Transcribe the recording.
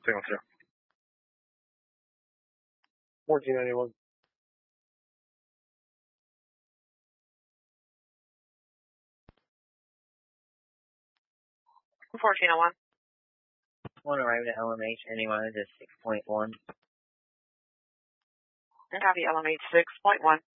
Signal 2. 1491. One arrived at LMH, anyone is 6.1. Copy, LMH 6.1.